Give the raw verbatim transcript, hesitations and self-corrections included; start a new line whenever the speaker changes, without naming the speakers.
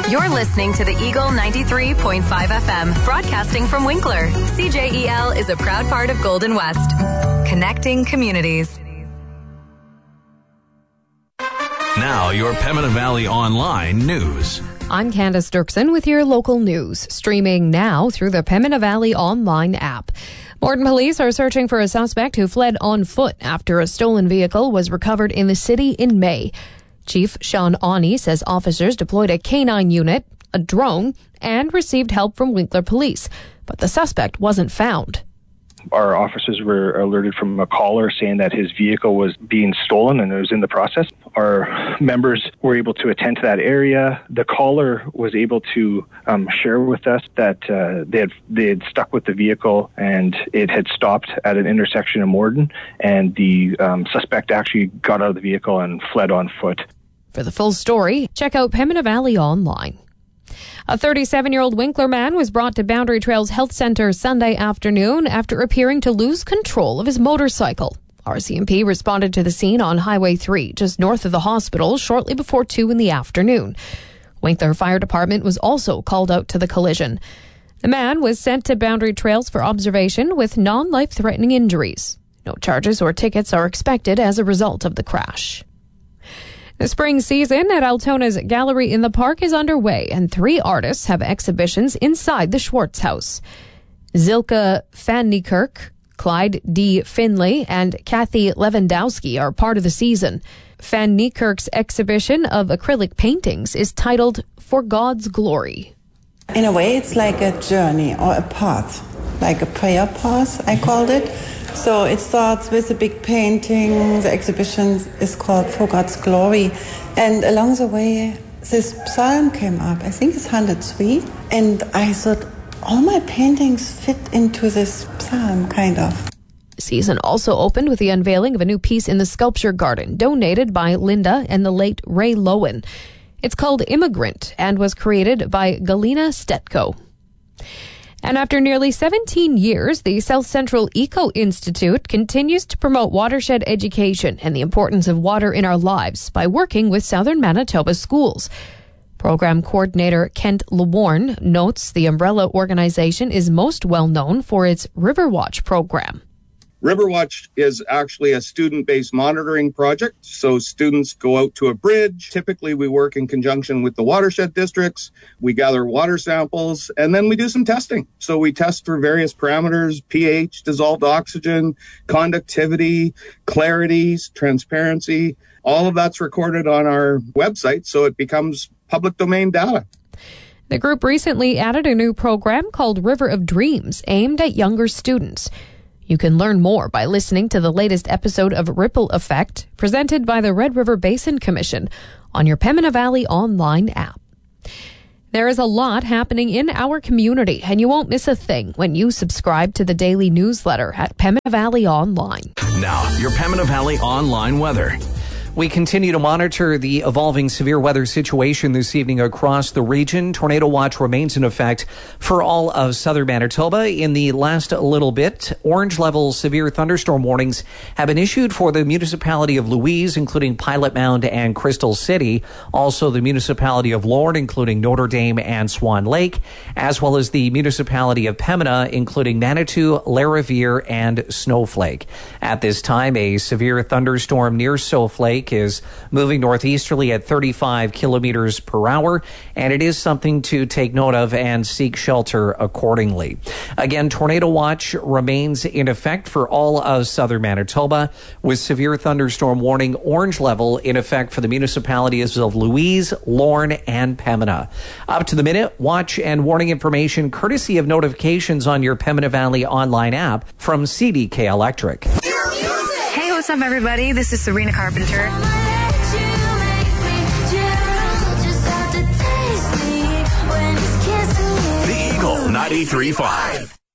You're listening to the Eagle ninety-three point five F M, broadcasting from Winkler. C J E L is a proud part of Golden West, connecting communities.
Now, your Pembina Valley Online news.
I'm Candace Dirksen with your local news, streaming now through the Pembina Valley Online app. Morton police are searching for a suspect who fled on foot after a stolen vehicle was recovered in the city in May. Chief Sean Awney says officers deployed a canine unit, a drone, and received help from Winkler Police, but the suspect wasn't found.
Our officers were alerted from a caller saying that his vehicle was being stolen and it was in the process. Our members were able to attend to that area. The caller was able to um, share with us that uh, they had they had stuck with the vehicle and it had stopped at an intersection in Morton, and the um, suspect actually got out of the vehicle and fled on foot.
For the full story, check out Pembina Valley Online. A thirty-seven-year-old Winkler man was brought to Boundary Trails Health Centre Sunday afternoon after appearing to lose control of his motorcycle. R C M P responded to the scene on Highway three, just north of the hospital, shortly before two in the afternoon. Winkler Fire Department was also called out to the collision. The man was sent to Boundary Trails for observation with non-life-threatening injuries. No charges or tickets are expected as a result of the crash. The spring season at Altona's Gallery in the Park is underway, and three artists have exhibitions inside the Schwartz House. Zilka van Niekerk, Clyde D. Finlay, and Kathy Lewandowski are part of the season. Van Niekerk's exhibition of acrylic paintings is titled For God's Glory.
In a way, it's like a journey or a path, like a prayer path, I called it. So it starts with a big painting. The exhibition is called For God's Glory. And along the way, this psalm came up. I think it's one hundred three. And I thought, all my paintings fit into this psalm, kind of.
The season also opened with the unveiling of a new piece in the Sculpture Garden, donated by Linda and the late Ray Lowen. It's called Immigrant and was created by Galina Stetko. And after nearly seventeen years, the South Central Eco Institute continues to promote watershed education and the importance of water in our lives by working with Southern Manitoba schools. Program coordinator Kent LeWarn notes the umbrella organization is most well known for its Riverwatch program.
Riverwatch is actually a student-based monitoring project. So students go out to a bridge. Typically, we work in conjunction with the watershed districts. We gather water samples, and then we do some testing. So we test for various parameters: pH, dissolved oxygen, conductivity, clarity, transparency. All of that's recorded on our website, so it becomes public domain data.
The group recently added a new program called River of Dreams, aimed at younger students. You can learn more by listening to the latest episode of Ripple Effect, presented by the Red River Basin Commission, on your Pembina Valley Online app. There is a lot happening in our community, and you won't miss a thing when you subscribe to the daily newsletter at Pembina Valley Online.
Now, your Pembina Valley Online weather.
We continue to monitor the evolving severe weather situation this evening across the region. Tornado watch remains in effect for all of southern Manitoba. In the last little bit, orange level severe thunderstorm warnings have been issued for the municipality of Louise, including Pilot Mound and Crystal City. Also, the municipality of Lorne, including Notre Dame and Swan Lake, as well as the municipality of Pembina, including Manitou, Lariviere, and Snowflake. At this time, a severe thunderstorm near Snowflake is moving northeasterly at thirty-five kilometers per hour, and it is something to take note of and seek shelter accordingly. Again, tornado watch remains in effect for all of southern Manitoba, with severe thunderstorm warning orange level in effect for the municipalities of Louise, Lorne, and Pembina. Up to the minute, watch and warning information courtesy of notifications on your Pembina Valley Online app from C D K Electric.
Hey, what's up, everybody? This is Serena Carpenter.
The Eagle ninety-three point five.